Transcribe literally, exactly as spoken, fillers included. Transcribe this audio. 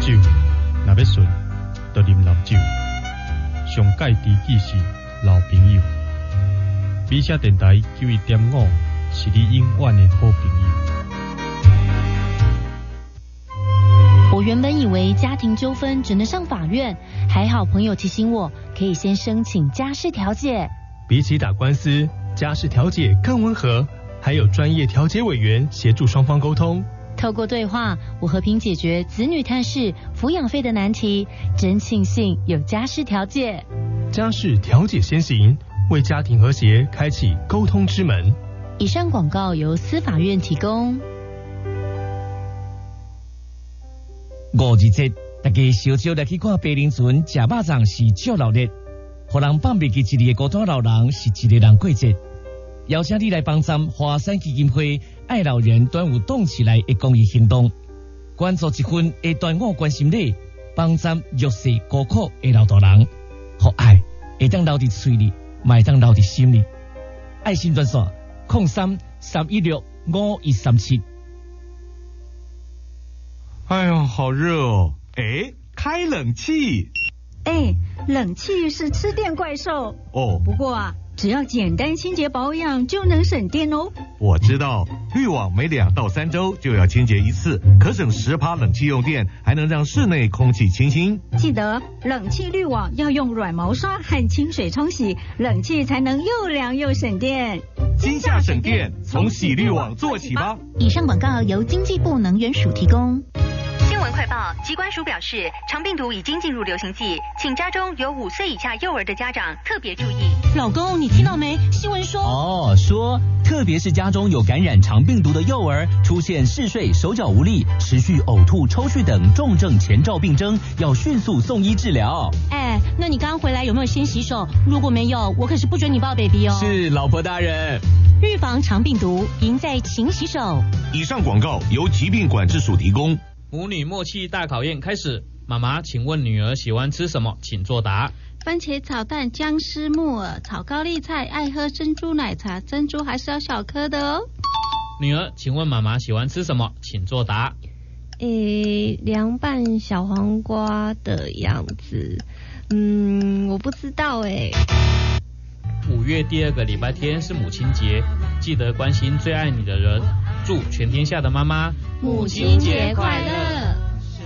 酒，若要顺，就啉绿酒。上界知己是老朋友。美声电台九一点五是你永远的好朋友。 我原本以为家庭纠纷只能上法院，还好朋友提醒我，可以先申请家事调解。 比起打官司，家事调解更温和，还有专业调解委员协助双方沟通。 透过对话，我和平解决子女探视、抚养费的难题，真庆幸有家事调解。 家事调解先行，为家庭和谐开启沟通之门。 以上广告由司法院提供。 五二节，大家小少来去看白林村吃肉粽是足热烈，互人放袂记一日的孤单老人是一个人过节。邀请你来帮站华山基金会爱老人端午动起来的公益行动，关注一份的端午关心礼，帮站弱势孤苦的老大人，互爱会当留伫嘴里，嘛会当留伫心里。爱心专线零三三一六五一三七。 哎呦，好热哦！哎，开冷气。 哎，冷气是吃电怪兽哦。 不过啊，只要简单清洁保养就能省电哦。 我知道，滤网每两到三周就要清洁一次，可省十趴冷气用电，还能让室内空气清新。 记得冷气滤网要用软毛刷和清水冲洗，冷气才能又凉又省电。 今夏省电，从洗滤网做起吧。 以上广告由经济部能源署提供。 新闻快报，疾管署表示，肠病毒已经进入流行季，请家中有五岁以下幼儿的家长特别注意。 老公，你听到没？新闻说哦，说特别是家中有感染肠病毒的幼儿，出现嗜睡、手脚无力、持续呕吐、抽搐等重症前兆病征，要迅速送医治疗。 哎，那你刚刚回来有没有先洗手？如果没有，我可是不准你抱 baby 哦。 是，老婆大人。 预防肠病毒，赢在勤洗手。 以上广告由疾病管制署提供。 母女默契大考验开始，妈妈，请问女儿喜欢吃什么？请作答。 番茄炒蛋、姜丝木耳、炒高丽菜，爱喝珍珠奶茶，珍珠还是要小颗的哦。 女儿，请问妈妈喜欢吃什么？请作答。 诶，凉拌小黄瓜的样子，嗯，我不知道诶。 五月第二个礼拜天是母亲节，记得关心最爱你的人。祝全天下的妈妈母亲节快乐。